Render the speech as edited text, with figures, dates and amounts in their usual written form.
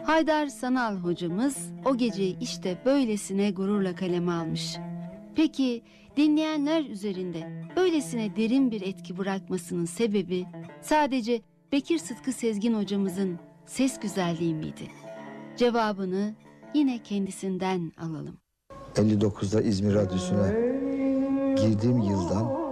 Haydar Sanal hocamız o geceyi işte böylesine gururla kaleme almış. Peki dinleyenler üzerinde böylesine derin bir etki bırakmasının sebebi sadece Bekir Sıtkı Sezgin hocamızın ses güzelliği miydi? Cevabını yine kendisinden alalım. 59'da İzmir Radyosu'na girdiğim yıldan